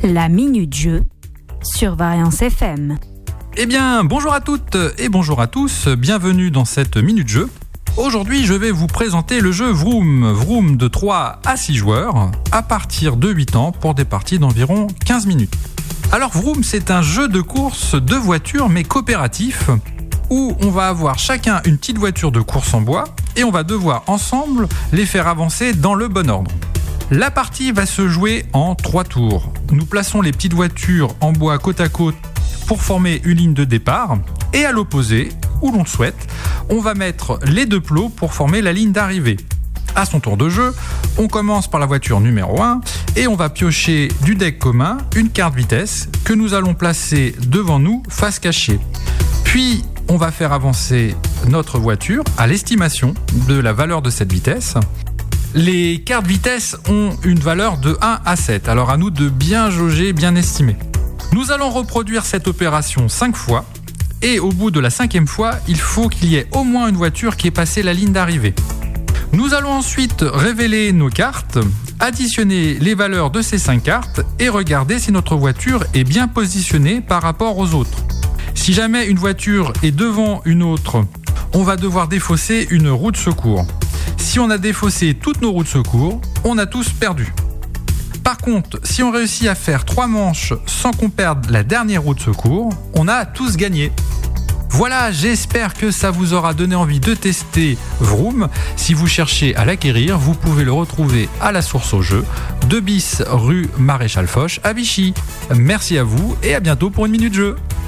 La Minute Jeu sur Variance FM. Eh bien, bonjour à toutes et bonjour à tous, bienvenue dans cette Minute Jeu. Aujourd'hui, je vais vous présenter le jeu Vroom. Vroom de 3 à 6 joueurs, à partir de 8 ans, pour des parties d'environ 15 minutes. Alors Vroom, c'est un jeu de course de voitures, mais coopératif, où on va avoir chacun une petite voiture de course en bois, et on va devoir ensemble les faire avancer dans le bon ordre. La partie va se jouer en 3 tours. Nous plaçons les petites voitures en bois côte à côte pour former une ligne de départ, et à l'opposé, où l'on le souhaite, on va mettre les 2 plots pour former la ligne d'arrivée. À son tour de jeu, on commence par la voiture numéro 1 et on va piocher du deck commun une carte vitesse que nous allons placer devant nous face cachée. Puis, on va faire avancer notre voiture à l'estimation de la valeur de cette vitesse. Les cartes vitesse ont une valeur de 1 à 7, alors à nous de bien jauger, bien estimer. Nous allons reproduire cette opération 5 fois, et au bout de la 5e fois, il faut qu'il y ait au moins une voiture qui ait passé la ligne d'arrivée. Nous allons ensuite révéler nos cartes, additionner les valeurs de ces 5 cartes, et regarder si notre voiture est bien positionnée par rapport aux autres. Si jamais une voiture est devant une autre, on va devoir défausser une roue de secours. Si on a défaussé toutes nos roues de secours, on a tous perdu. Par contre, si on réussit à faire 3 manches sans qu'on perde la dernière roue de secours, on a tous gagné. Voilà, j'espère que ça vous aura donné envie de tester Vroom. Si vous cherchez à l'acquérir, vous pouvez le retrouver à la source au jeu, 2 bis rue Maréchal Foch à Vichy. Merci à vous et à bientôt pour une Minute Jeu.